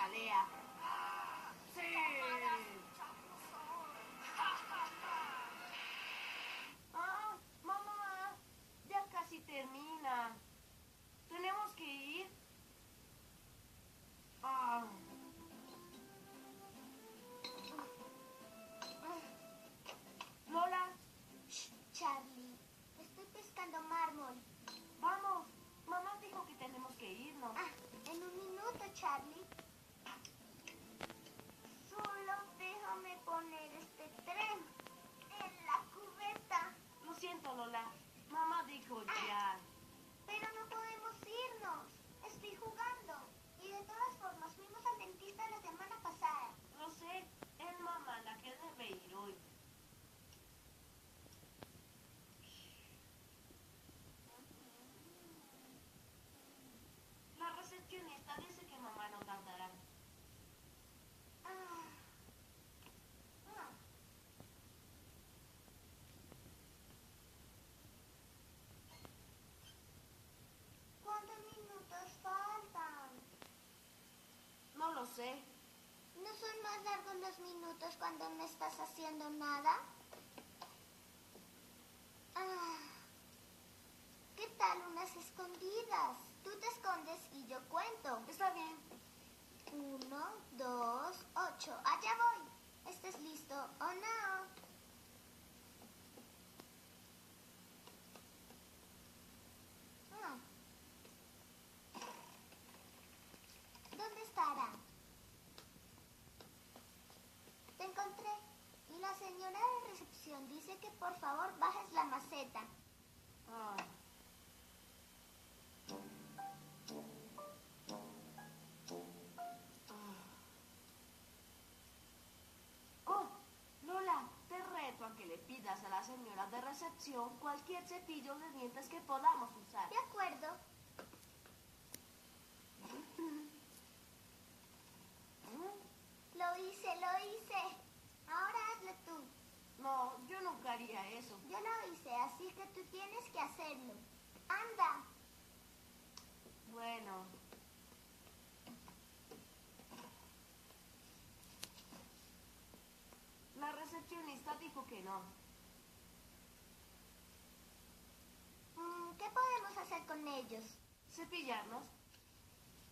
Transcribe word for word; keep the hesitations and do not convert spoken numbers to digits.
jalea. ¡Sí! Ah, mamá, ya casi termina. ¿Tenemos que ir? Ah. Lola, Shh, Charlie, estoy pescando mármol. vamos. Mamá dijo que tenemos que irnos. Ah, en un minuto, Charlie. Solo déjame poner este tren en la cubeta. Lo siento, Lola. Mamá dijo ya. Pero no podemos irnos. Estoy jugando. Y de todas formas, fuimos al dentista la semana pasada. Lo sé, es mamá la que debe ir hoy. La recepcionista dice que mamá no tardará. Ah. Ah. ¿Cuántos minutos faltan? No lo sé. ¿No son más largos los minutos cuando no estás haciendo nada? Ah. ¿Qué tal unas escondidas? Tú te escondes y yo cuento. Está bien. Uno, dos, ocho. Allá voy. ¿Estás listo o no? Ah. ¿Dónde estará? Te encontré. Y la señora de recepción dice que por favor bajes la maceta. Ah. Oh, Lola, te reto a que le pidas a la señora de recepción cualquier cepillo de dientes que podamos usar. De acuerdo. Lo hice, lo hice. Ahora hazlo tú. No, yo nunca haría eso. Yo lo hice, así que tú tienes que hacerlo. Anda. Bueno. La recepcionista dijo que no. Mm, ¿Qué podemos hacer con ellos? Cepillarnos.